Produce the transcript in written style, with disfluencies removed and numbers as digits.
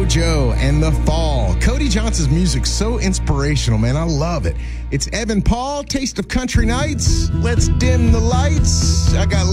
JoJo and the Fall. Cody Johnson's music's so inspirational, man. I love it. It's Evan Paul, Taste of Country Nights. Let's dim the lights. I got